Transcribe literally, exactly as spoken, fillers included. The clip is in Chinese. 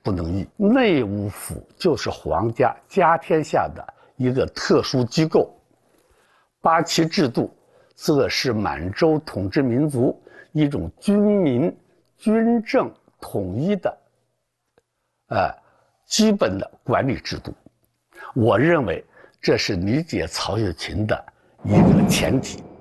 不能易。内务府就是皇家家天下的一个特殊机构，八旗制度则是满洲统治民族一种军民军政统一的，呃，基本的管理制度。我认为这是理解曹雪芹的一个前提。